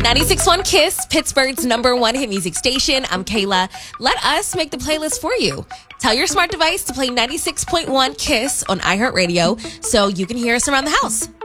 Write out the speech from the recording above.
96.1 Kiss, Pittsburgh's #1 hit music station. I'm Kayla. Let us make the playlist for you. Tell your smart device to play 96.1 Kiss on iHeartRadio so you can hear us around the house.